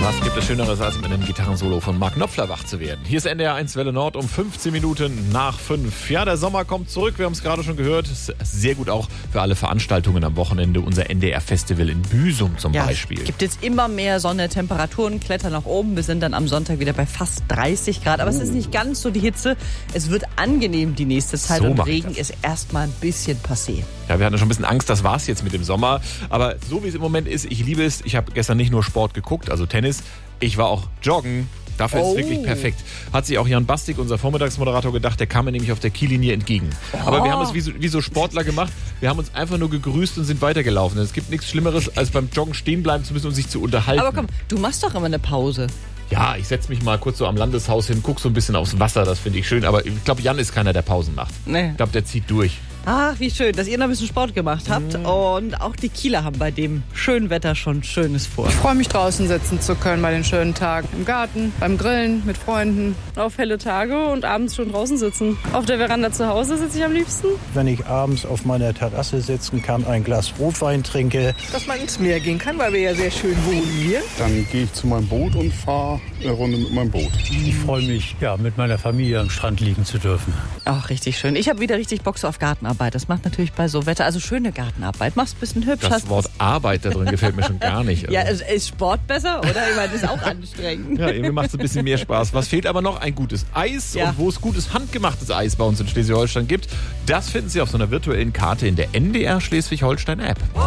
Was gibt es Schöneres, als mit einem Gitarrensolo von Mark Knopfler wach zu werden? Hier ist NDR 1 Welle Nord um 15 Minuten nach 5. Ja, der Sommer kommt zurück, wir haben es gerade schon gehört. Ist sehr gut auch für alle Veranstaltungen am Wochenende. Unser NDR-Festival in Büsum zum Beispiel. Es gibt jetzt immer mehr Sonne, Temperaturen klettern nach oben. Wir sind dann am Sonntag wieder bei fast 30 Grad. Aber es ist nicht ganz so die Hitze. Es wird angenehm die nächste Zeit So und macht Regen das. ist erstmal ein bisschen passé. Ja, wir hatten schon ein bisschen Angst, das war's jetzt mit dem Sommer. Aber so wie es im Moment ist, ich liebe es. Ich habe gestern nicht nur Sport geguckt, also Tennis. Ich war auch joggen. Dafür ist es wirklich perfekt. Hat sich auch Jan Bastik, unser Vormittagsmoderator, gedacht. Der kam mir nämlich auf der Kiellinie entgegen. Aber wir haben es wie so Sportler gemacht. Wir haben uns einfach nur gegrüßt und sind weitergelaufen. Es gibt nichts Schlimmeres, als beim Joggen stehen bleiben zu müssen und sich zu unterhalten. Aber komm, du machst doch immer eine Pause. Ja, ich setze mich mal kurz so am Landeshaus hin, guck so ein bisschen aufs Wasser. Das finde ich schön. Aber ich glaube, Jan ist keiner, der Pausen macht. Nee. Ich glaube, der zieht durch. Ach, wie schön, dass ihr noch ein bisschen Sport gemacht habt. Und auch die Kieler haben bei dem schönen Wetter schon Schönes vor. Ich freue mich, draußen sitzen zu können bei den schönen Tagen. Im Garten, beim Grillen, mit Freunden. Auf helle Tage und abends schon draußen sitzen. Auf der Veranda zu Hause sitze ich am liebsten. Wenn ich abends auf meiner Terrasse sitzen kann, ein Glas Rotwein trinke. Dass man ins Meer gehen kann, weil wir ja sehr schön wohnen hier. Dann gehe ich zu meinem Boot und fahre eine Runde mit meinem Boot. Ich freue mich, mit meiner Familie am Strand liegen zu dürfen. Ach, richtig schön. Ich habe wieder richtig Bock so auf Gartenarbeit. Das macht natürlich bei so Wetter, also schöne Gartenarbeit. Machst ein bisschen hübsch. Das Wort Arbeit da drin gefällt mir schon gar nicht. Ja, ist Sport besser, oder? Ich meine, das ist auch anstrengend. Ja, irgendwie macht es ein bisschen mehr Spaß. Was fehlt aber noch? Ein gutes Eis. Ja. Und wo es gutes handgemachtes Eis bei uns in Schleswig-Holstein gibt, das finden Sie auf so einer virtuellen Karte in der NDR Schleswig-Holstein-App.